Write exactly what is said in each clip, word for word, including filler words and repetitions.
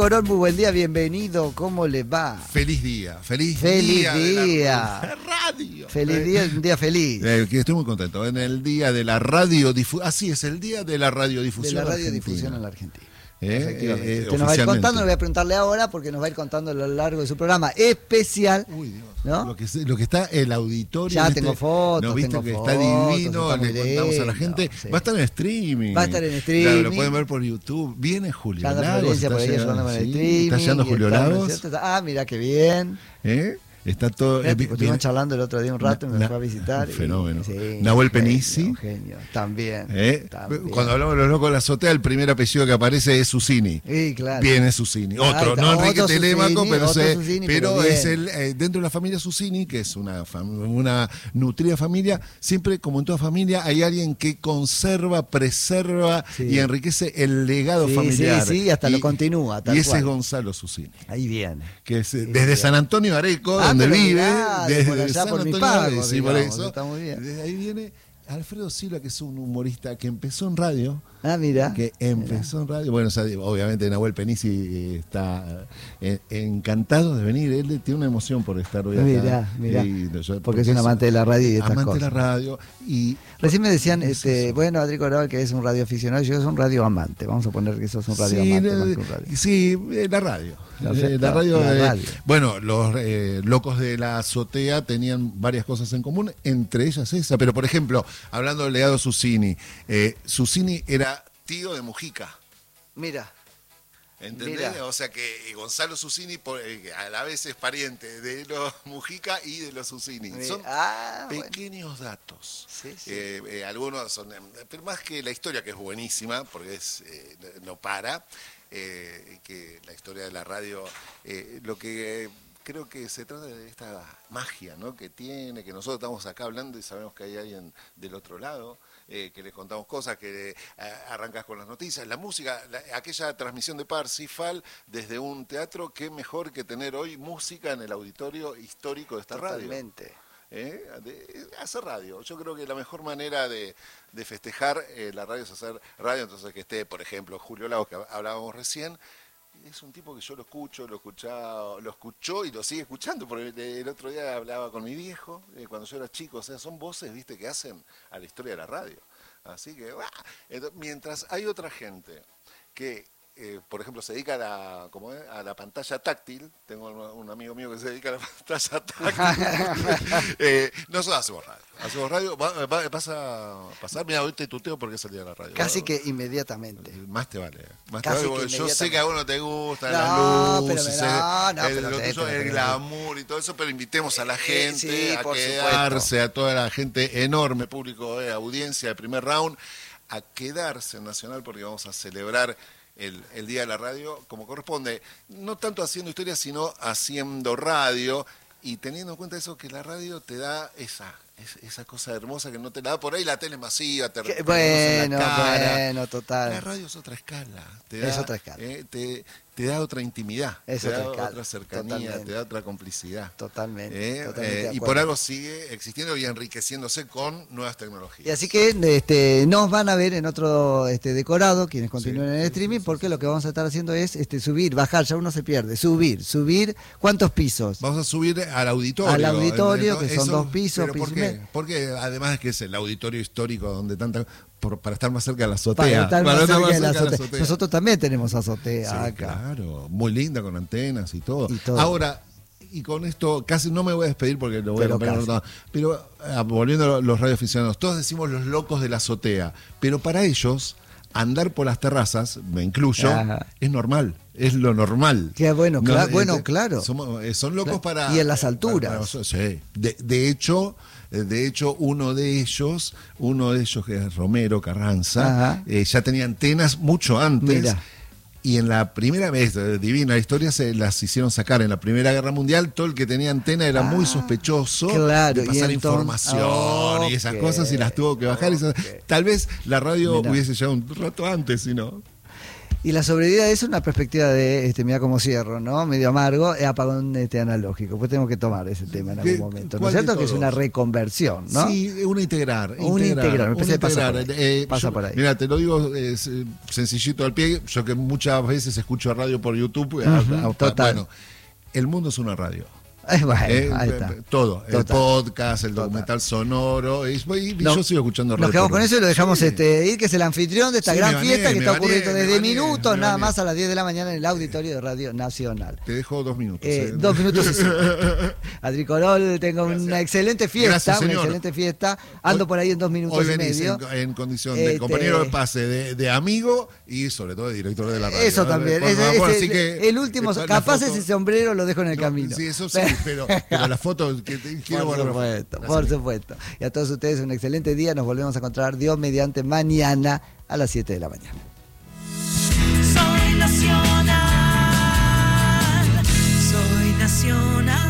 Corol, muy buen día, bienvenido, ¿cómo le va? Feliz día, feliz, feliz día. día. De la radio. Feliz eh, día, un día feliz. Eh, estoy muy contento. En el día de la radiodifusión, así es, el día de la radiodifusión. De la radiodifusión en la Argentina. Eh, Efectivamente. Eh, Usted nos va a ir contando, le voy a preguntarle ahora porque nos va a ir contando a lo largo de su programa especial. Uy, Dios. ¿No? Lo, que, lo que está el auditorio. Ya ¿viste? tengo fotos, ¿No viste tengo que fotos, está divino? está Le contamos a la gente. lindo, sí. Va a estar en streaming. Va a estar en streaming. Claro, lo pueden ver por YouTube. Viene Julio Anda Lagos. Florencia por ahí ayudando con el sí, streaming. Está llegando Julio está, Lagos. ¿no es cierto? Ah, mira qué bien. ¿Eh? Está todo. Mira, Eh, estuvimos viene, charlando el otro día un rato y me na, fue a visitar. Un fenómeno. Y, sí, Nahuel genio, Penisi. Genio, también, ¿Eh? también. Cuando hablamos de los locos de la azotea, el primer apellido que aparece es Susini. Sí, claro. Viene Susini. Otro, está, no Enrique otro Telemaco, Susini, pero, otro se, Susini, pero, pero es bien. el eh, dentro de la familia Susini, que es una, una nutrida familia. Siempre, como en toda familia, hay alguien que conserva, preserva sí. y enriquece el legado sí, familiar. Sí, sí, hasta y, lo continúa. Tal y ese cual. es Gonzalo Susini. Ahí viene. Que es, sí, desde bien. San Antonio Areco, Ah, donde vive, mirá, desde por allá San por mi Antonio pago, Areco, sí, por digamos, eso. está muy bien. Desde ahí viene Alfredo Silva, que es un humorista que empezó en radio. Ah, mira. Que empezó mira. en radio. Bueno, o sea, obviamente Nahuel Penisi está eh, encantado de venir. Él tiene una emoción por estar hoy acá. Mirá, mirá. Y, yo, porque, porque es un amante de la radio y de estas amante cosas. de la radio. Y recién me decían, es este, eso. bueno, Adri Corol, que es un radio aficionado, yo soy un radio amante. Vamos a poner que sos un radio sí, amante eh, más que un radio. Sí, eh, la radio. La, Eh, la radio, la eh, radio. Bueno, los eh, locos de la azotea tenían varias cosas en común, entre ellas esa. Pero, por ejemplo, hablando del legado Susini, eh, Susini era tío de Mujica. Mira. ¿Entendés? Mira. O sea que Gonzalo Susini por, eh, a la vez es pariente de los Mujica y de los Susini. Mira. Son Ah, pequeños bueno. datos. Sí, sí. Eh, eh, algunos son, pero más que la historia, que es buenísima, porque es eh, no para, eh, que la historia de la radio, eh, lo que... Eh, creo que se trata de esta magia, ¿no? Que tiene, que nosotros estamos acá hablando y sabemos que hay alguien del otro lado, eh, que les contamos cosas, que eh, arrancas con las noticias, la música, la, aquella transmisión de Parsifal desde un teatro, qué mejor que tener hoy música en el auditorio histórico de esta Totalmente. radio. ¿Eh? De, hacer radio. Yo creo que la mejor manera de, de festejar eh, la radio es hacer radio, entonces que esté, por ejemplo, Julio Lagos, que hablábamos recién. Es un tipo que yo lo escucho, lo escuchaba, lo escuchó y lo sigue escuchando, porque el otro día hablaba con mi viejo, eh, cuando yo era chico, o sea, son voces, viste, que hacen a la historia de la radio. Así que, ¡ah! Entonces, mientras hay otra gente que, eh, por ejemplo, se dedica a la, ¿cómo es? A la pantalla táctil, tengo un, un amigo mío que se dedica a la pantalla táctil, eh, nosotros hacemos radio, hacemos radio, va, va, vas a pasar, mira, hoy te tuteo porque salí de la radio. Casi ¿no? que inmediatamente. Más te vale. Más Casi te vale, que yo sé que a vos no te gusta no, la luz, pero el, no, no, el, pero lo te, tuyo, pero, el pero, glamour y todo eso, pero invitemos a la gente sí, a por quedarse, supuesto. a toda la gente, enorme público de audiencia del primer round, a quedarse en Nacional porque vamos a celebrar el, el Día de la Radio como corresponde, no tanto haciendo historia, sino haciendo radio y teniendo en cuenta eso, que la radio te da esa... esa cosa hermosa que no te la da por ahí la tele masiva, te Que, te bueno, la cara. bueno, total. La radio es otra escala, te da, es otra escala. Eh, te, te da otra intimidad, es te otra da escala. otra cercanía, Totalmente. te da otra complicidad. Totalmente. Eh, totalmente eh, y por algo sigue existiendo y enriqueciéndose con nuevas tecnologías. Y así que este, nos van a ver en otro este, decorado, quienes continúen Sí, en el sí, streaming, sí, sí, porque sí. lo que vamos a estar haciendo es este, subir, bajar, ya uno se pierde, subir, subir, ¿cuántos pisos? Vamos a subir al auditorio. Al auditorio, que son Eso, dos pisos, ¿pero piso por y qué? medio. Porque además es que es el auditorio histórico donde tanta... Por, para estar más cerca de la azotea. Para estar más Para cerca estar de la cerca azotea. azotea. Nosotros también tenemos azotea Sí, acá. claro, muy linda con antenas y todo. Y todo. Ahora, y con esto casi no me voy a despedir porque lo voy Pero a acompañar. casi. No, pero ah, volviendo a los radioaficionados, todos decimos los locos de la azotea, pero para ellos andar por las terrazas, me incluyo, Ajá. es normal, es lo normal. Qué bueno, No, cla- eh, bueno, eh, claro. somos- eh, son locos para... Y en las eh, alturas. para- para- sí. De, de hecho... De hecho, uno de ellos, uno de ellos que es Romero Carranza, eh, ya tenía antenas mucho antes. Mira. Y en la primera vez, eh, divina historia, se las hicieron sacar. En la Primera Guerra Mundial, todo el que tenía antena era Ah, muy sospechoso claro, de y pasar entonces- información y esas ok, cosas, y las tuvo que bajar. Y esas- ok. tal vez la radio Mirá. hubiese llegado un rato antes, si no. Y la sobrevida es una perspectiva de, este, mira cómo cierro, ¿no? Medio amargo, es apagón este, analógico. Pues tenemos que tomar ese tema en algún momento. ¿No es cierto? Que es una reconversión, ¿no? Sí, un integrar. Un integrar, me parece que pasa por ahí. Eh, pasa yo, por ahí. Mira, te lo digo eh, sencillito al pie, yo que muchas veces escucho radio por YouTube. Uh-huh, a, a, total. Bueno, el mundo es una radio. Bueno, eh, ahí está. Todo, Total. el podcast, el documental Total. sonoro, y, y no, yo sigo escuchando radio. Nos quedamos por... con eso y lo dejamos sí. este, ir, que es el anfitrión de esta sí, gran bañé, fiesta que está bañé, ocurriendo desde bañé, minutos, nada bañé. más a las diez de la mañana en el auditorio de Radio Nacional. Te dejo dos minutos. Eh, eh. Dos minutos y cincuenta. Adricolol, tengo Gracias. una excelente fiesta, Gracias, una señor. excelente fiesta. Ando Hoy, por ahí en dos minutos hoy y venís medio. En, en condición de Este, compañero de pase, de, de amigo y sobre todo de director de la radio. Eso también. Por Ese- favor, ese- así que, el último, la capaz foto- ese sombrero lo dejo en el No, camino. Sí, eso sí, pero, pero la foto que te quiero Por guardar. supuesto, Gracias, por amigo. supuesto. Y a todos ustedes un excelente día. Nos volvemos a encontrar Dios mediante mañana a las siete de la mañana. Soy nacional, soy nacional.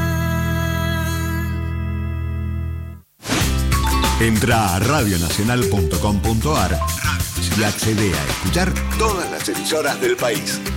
Entra a radio nacional punto com punto ar y accede a escuchar todas las emisoras del país.